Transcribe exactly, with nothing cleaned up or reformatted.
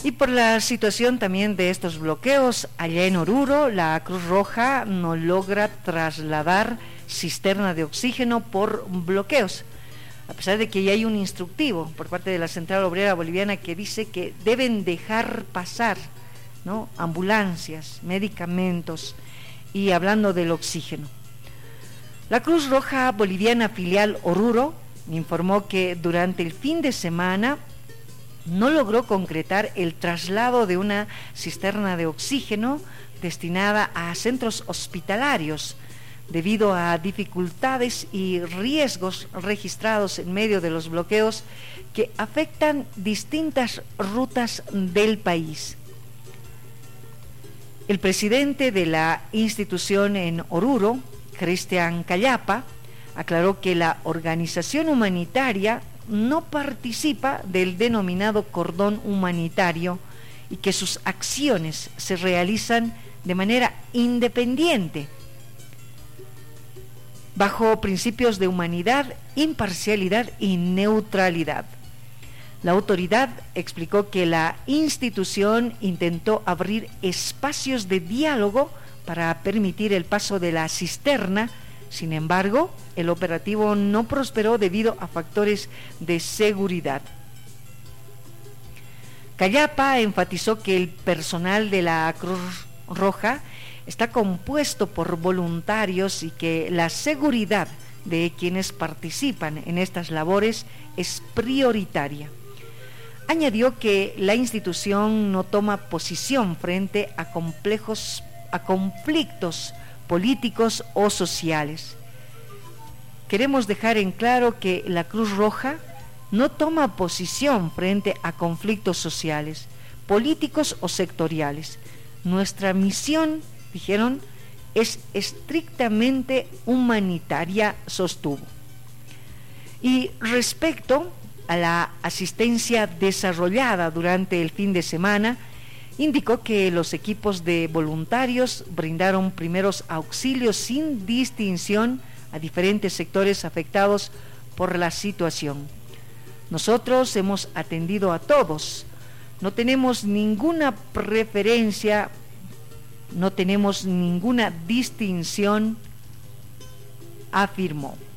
Y por la situación también de estos bloqueos, allá en Oruro, la Cruz Roja no logra trasladar cisterna de oxígeno por bloqueos, a pesar de que ya hay un instructivo por parte de la Central Obrera Boliviana que dice que deben dejar pasar, ¿no?, ambulancias, medicamentos, y hablando del oxígeno. La Cruz Roja Boliviana filial Oruro informó que durante el fin de semana no logró concretar el traslado de una cisterna de oxígeno destinada a centros hospitalarios debido a dificultades y riesgos registrados en medio de los bloqueos que afectan distintas rutas del país. El presidente de la institución en Oruro, Cristian Callapa, aclaró que la organización humanitaria no participa del denominado cordón humanitario y que sus acciones se realizan de manera independiente, bajo principios de humanidad, imparcialidad y neutralidad. La autoridad explicó que la institución intentó abrir espacios de diálogo para permitir el paso de la cisterna. Sin embargo, el operativo no prosperó debido a factores de seguridad. Callapa enfatizó que el personal de la Cruz Roja está compuesto por voluntarios y que la seguridad de quienes participan en estas labores es prioritaria. Añadió que la institución no toma posición frente a complejos, a conflictos políticos o sociales. Queremos dejar en claro que la Cruz Roja no toma posición frente a conflictos sociales, políticos o sectoriales. Nuestra misión, dijeron, es estrictamente humanitaria, sostuvo. Y respecto a la asistencia desarrollada durante el fin de semana, indicó que los equipos de voluntarios brindaron primeros auxilios sin distinción a diferentes sectores afectados por la situación. Nosotros hemos atendido a todos, no tenemos ninguna preferencia, no tenemos ninguna distinción, afirmó.